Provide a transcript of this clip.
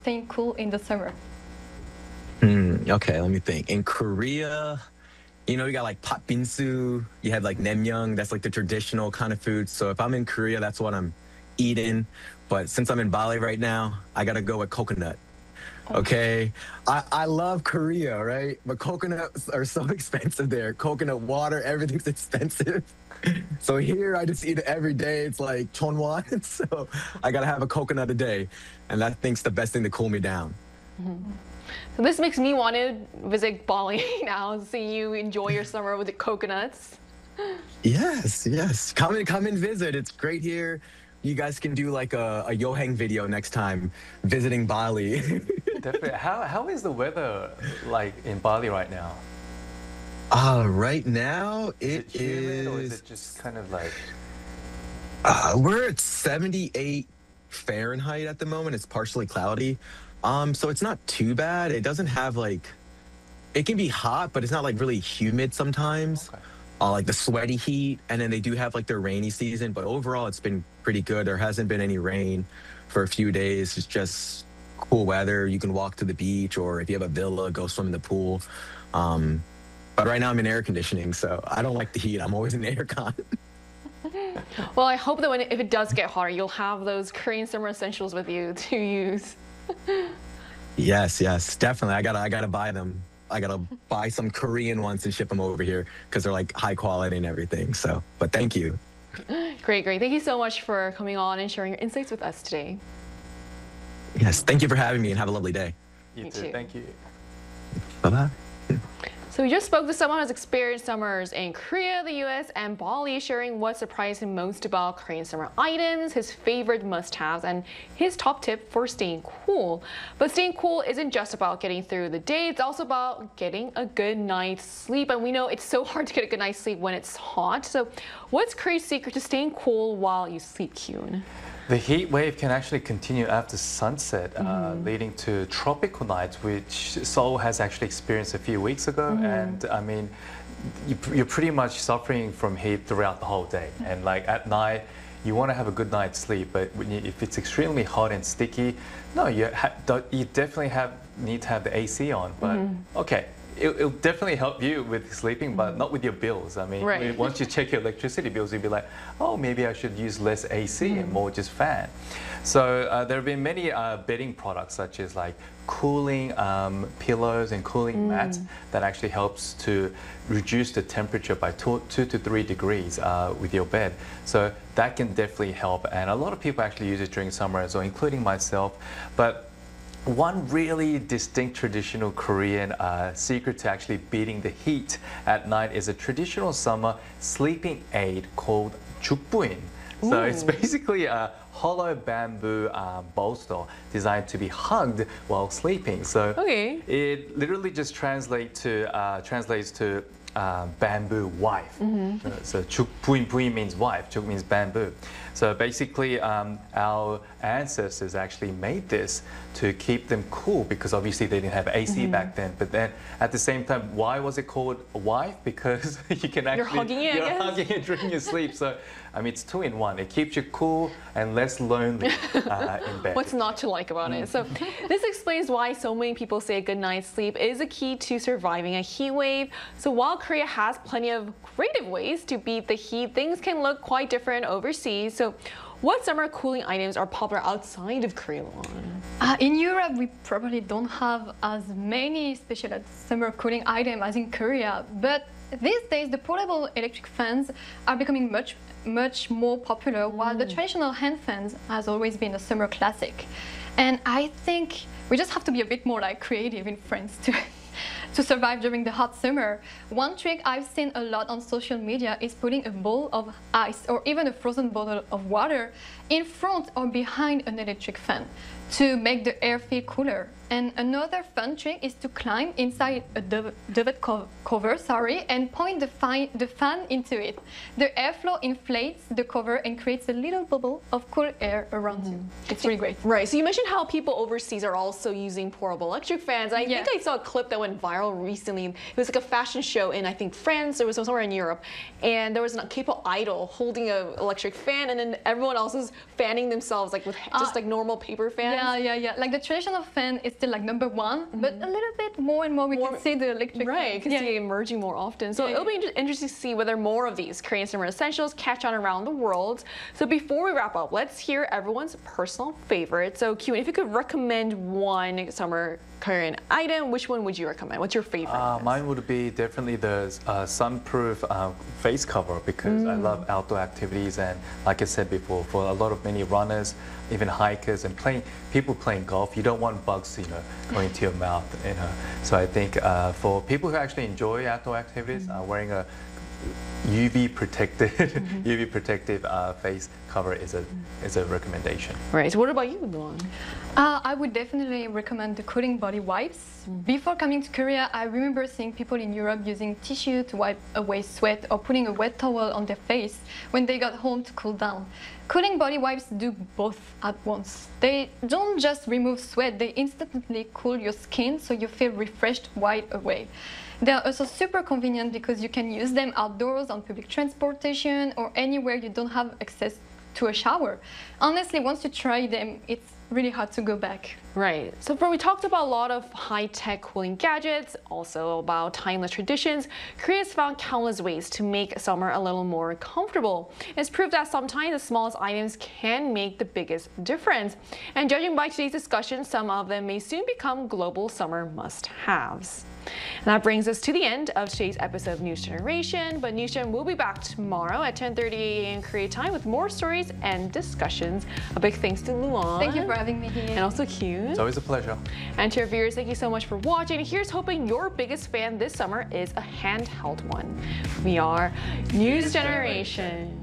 staying cool in the summer? Okay, let me think. In Korea, you got like patbinsu, you have like naengmyeon, that's like the traditional kind of food. So if I'm in Korea, that's what I'm eating. But since I'm in Bali right now, I gotta go with coconut. Okay. I love Korea, right? But coconuts are so expensive there. Coconut water, everything's expensive. So here I just eat it every day. It's like chonwon. So I gotta have a coconut a day. And that thing's the best thing to cool me down. So this makes me want to visit Bali now, see you enjoy your summer with the coconuts. Yes, yes. Come and visit. It's great here. You guys can do like a Yohang video next time visiting Bali. Definitely. How is the weather like in Bali right now? Right now Is it it humid or is is it just kind of like we're at 78 Fahrenheit at the moment. It's partially cloudy. So it's not too bad. It doesn't have like it can be hot, but it's not like really humid sometimes. okay? Like the sweaty heat, and then they do have like their rainy season, but overall it's been pretty good. There hasn't been any rain for a few days. It's just cool weather. You can walk to the beach, or if you have a villa, go swim in the pool. But right now I'm in air conditioning, so I don't like the heat. I'm always in aircon. Well, I hope that if it does get hotter, you'll have those Korean summer essentials with you to use. Yes, yes, definitely. I gotta buy them. I gotta buy some Korean ones and ship them over here because they're like high quality and everything. So, but thank you. Great, great. Thank you so much for coming on and sharing your insights with us today. Yes, thank you for having me and have a lovely day. You Me too. too. Thank you. Bye bye. So we just spoke to someone who's experienced summers in Korea, the US, and Bali, sharing what surprised him most about Korean summer items, his favorite must-haves, and his top tip for staying cool. But staying cool isn't just about getting through the day, it's also about getting a good night's sleep. And we know it's so hard to get a good night's sleep when it's hot. So what's Korea's secret to staying cool while you sleep, Kyun? The heat wave can actually continue after sunset, leading to tropical nights, which Seoul has actually experienced a few weeks ago. And I mean, you're pretty much suffering from heat throughout the whole day. And like at night, you want to have a good night's sleep, but if it's extremely hot and sticky, no, you definitely need to have the AC on. But okay. It'll definitely help you with sleeping, but not with your bills. I mean, Right. once you check your electricity bills, you'll be like, oh, maybe I should use less AC and more just fan. So there have been many bedding products, such as like cooling pillows and cooling mats that actually helps to reduce the temperature by 2 to 3 degrees with your bed. So that can definitely help. And a lot of people actually use it during summer as well, including myself. But one really distinct traditional Korean secret to actually beating the heat at night is a traditional summer sleeping aid called jukbuin. So it's basically a hollow bamboo bolster designed to be hugged while sleeping. So it literally just translates to bamboo wife. So jukbuin means wife, juk means bamboo. So basically our ancestors actually made this to keep them cool because obviously they didn't have AC back then. But then at the same time, why was it called a wife? Because you can actually you're hugging it during your sleep. So I mean, it's 2 in 1. It keeps you cool and less lonely in bed. What's not to like about it? So this explains why so many people say a good night's sleep is a key to surviving a heat wave. So while Korea has plenty of creative ways to beat the heat, things can look quite different overseas. So what summer cooling items are popular outside of Korea? In Europe, we probably don't have as many special summer cooling items as in Korea, but these days the portable electric fans are becoming much more popular, while the traditional hand fans has always been a summer classic. And I think we just have to be a bit more like creative in France to survive during the hot summer. One trick I've seen a lot on social media is putting a bowl of ice or even a frozen bottle of water in front or behind an electric fan to make the air feel cooler. And another fun trick is to climb inside a duvet cover, and point the fan into it. The airflow inflates the cover and creates a little bubble of cool air around you. It's really great. Right. So you mentioned how people overseas are also using portable electric fans. I think I saw a clip that went viral viral recently. It was like a fashion show in, I think, France, or was somewhere in Europe, and there was a K-pop idol holding an electric fan, and then everyone else was fanning themselves like with just like normal paper fans. Yeah. Like the traditional fan is still like number one, but a little bit more and more we can see the electric. Right, you can see it emerging more often. So it'll be interesting to see whether more of these Korean summer essentials catch on around the world. So before we wrap up, let's hear everyone's personal favorite. So Kyun, if you could recommend one summer Korean item, which one would you recommend? What's your favorite? Mine would be definitely the sunproof face cover, because I love outdoor activities, and like I said before, for a lot of many runners, even hikers and people playing golf, you don't want bugs, going into your mouth, So I think for people who actually enjoy outdoor activities, wearing a UV protective face cover is a recommendation. Right. So what about you, Luan? I would definitely recommend the cooling body wipes. Before coming to Korea, I remember seeing people in Europe using tissue to wipe away sweat or putting a wet towel on their face when they got home to cool down. Cooling body wipes do both at once. They don't just remove sweat, they instantly cool your skin so you feel refreshed right away. They are also super convenient because you can use them outdoors on public transportation or anywhere you don't have access to a shower. Honestly, once you try them, it's really hard to go back. Right. So we talked about a lot of high-tech cooling gadgets, also about timeless traditions. Korea's found countless ways to make summer a little more comfortable. It's proved that sometimes the smallest items can make the biggest difference. And judging by today's discussion, some of them may soon become global summer must-haves. And that brings us to the end of today's episode of News Generation. But News Gen will be back tomorrow at 10:30 a.m. Korea time with more stories and discussions. A big thanks to Luan. Thank you for having me here. And also Kyun. It's always a pleasure. And to our viewers, thank you so much for watching. Here's hoping your biggest fan this summer is a handheld one. We are News Generation.